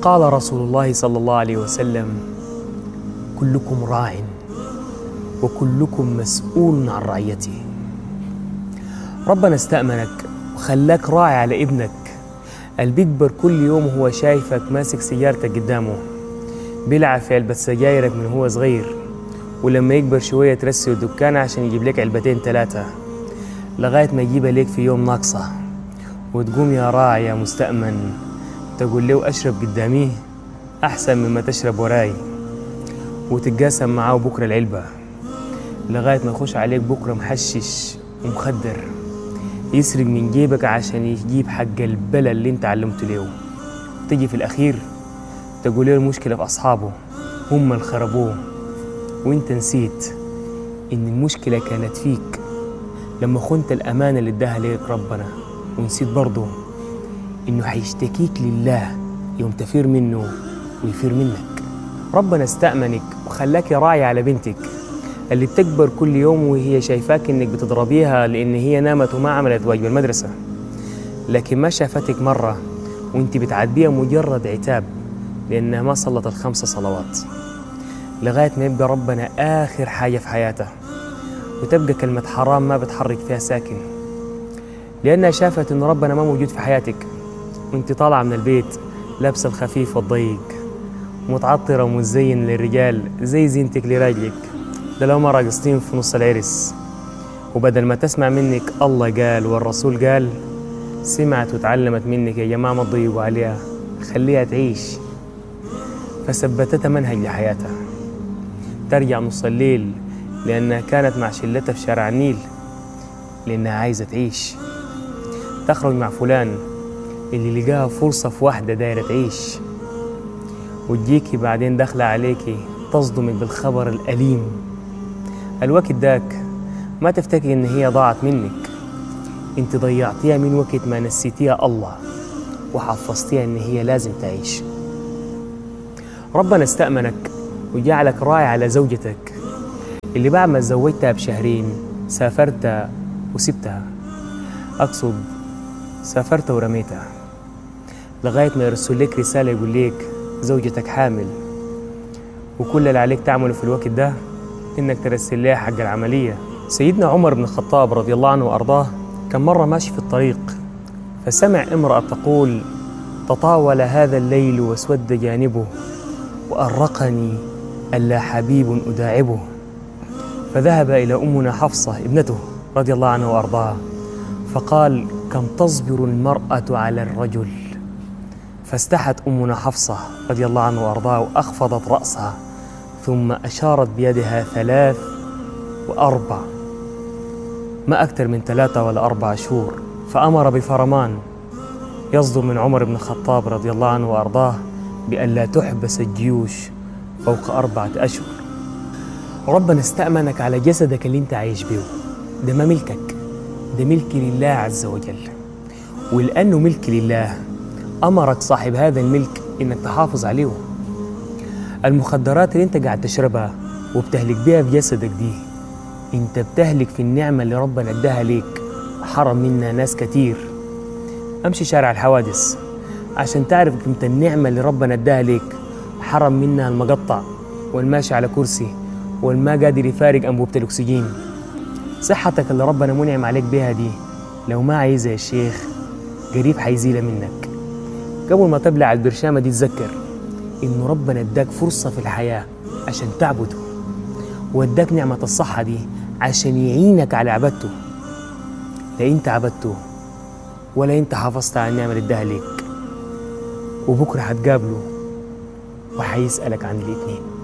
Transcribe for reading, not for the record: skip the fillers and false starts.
قال رسول الله صلى الله عليه وسلم: كلكم راع وكلكم مسؤول عن رعيته. ربنا استأمنك وخلاك راعي على ابنك اللي بيكبر كل يوم وهو شايفك ماسك سيارتك قدامه، بيلعب في علبة سجايرك من هو صغير، ولما يكبر شوية ترسي الدكان عشان يجيب لك علبتين 3 لغاية ما يجيبها ليك في يوم ناقصة، وتقوم يا راعي يا مستأمن تقول له أشرب قداميه أحسن مما تشرب وراي، وتتقاسم معاه بكرة العلبة لغاية ما يخش عليك بكرة محشش ومخدر يسرق من جيبك عشان يجيب حق البلا اللي انت علمته له. تجي في الأخير تقول له المشكلة في أصحابه هم اللي خربوه، وانت نسيت إن المشكلة كانت فيك لما خنت الأمانة اللي اداها ليك ربنا، ونسيت برضه إنه حيشتكيك لله يوم تفير منه ويفير منك. ربنا استأمنك وخلاك راعي على بنتك اللي بتكبر كل يوم وهي شايفاك إنك بتضربيها لأن هي نامت وما عملت واجب المدرسة، لكن ما شافتك مرة وانت بتعديها مجرد عتاب لأنها ما صلت ال5 صلوات، لغاية ما يبقى ربنا آخر حاجة في حياتها وتبقى كلمة حرام ما بتحرك فيها ساكن، لأنها شافت إن ربنا ما موجود في حياتك وانت طالعة من البيت لابسة الخفيف والضيق متعطرة ومزين للرجال زي زينتك لراجلك، ده لو ما راقصتين في نص العرس، وبدل ما تسمع منك الله قال والرسول قال سمعت وتعلمت منك يا جماعة ما تضيقوا عليها خليها تعيش، فثبتتها منهج لحياتها. ترجع نص الليل لأنها كانت مع شلتها في شارع النيل لأنها عايزة تعيش. تخرج مع فلان اللي لقاها فرصة في واحدة دايرة تعيش، وتجيكي بعدين داخلة عليكي تصدمك بالخبر الأليم. الوقت داك ما تفتكر إن هي ضاعت منك، انت ضيعتيها من وقت ما نسيتيها الله وحفظتيها إن هي لازم تعيش. ربنا استأمنك وجعلك راعي على زوجتك اللي بعد ما تزوجتها ب2 سافرت وسبتها، أقصد سافرت ورميتها، لغاية ما يرسل لك رسالة يقول لك زوجتك حامل، وكل اللي عليك تعمله في الوقت ده إنك ترسل لها حق العملية. سيدنا عمر بن الخطاب رضي الله عنه وأرضاه كان مرة ماشي في الطريق فسمع امرأة تقول: تطاول هذا الليل واسود جانبه وأرقني ألا حبيب أداعبه، فذهب إلى أمنا حفصة ابنته رضي الله عنه وأرضاها فقال: كم تصبر المرأة على الرجل؟ فاستحت أمنا حفصة رضي الله عنه وأرضاها وأخفضت رأسها ثم أشارت بيدها 3 و4 ما أكثر من 3 ولا 4 شهور، فأمر بفرمان يصدر من عمر بن الخطاب رضي الله عنه وأرضاه بأن لا تحبس الجيوش فوق 4 أشهر. ربنا استأمنك على جسدك اللي انت عايش بيه، ده ما ملكك، ده ملك لله عز وجل، ولأنه ملك لله أمرك صاحب هذا الملك إنك تحافظ عليه. المخدرات اللي انت قاعد تشربها وبتهلك بيها في جسدك دي انت بتهلك في النعمة اللي ربنا اداها ليك وحرم منها ناس كتير. امشي شارع الحوادث عشان تعرف قيمة النعمة اللي ربنا اداها ليك وحرم منها المقطع والماشي على كرسي والما قادر يفارق أنبوبة الأكسجين. صحتك اللي ربنا منعم عليك بيها دي لو ما عايزها يا شيخ قريب حيزيلها منك. قبل ما تبلع البرشامة دي تذكر إنه ربنا اداك فرصة في الحياة عشان تعبده، واداك نعمة الصحة دي عشان يعينك على عبادته. لا انت عبدته ولا انت حافظت على النعمة اللي اداها ليك، وبكرة هتقابله وحيسألك عن الاتنين.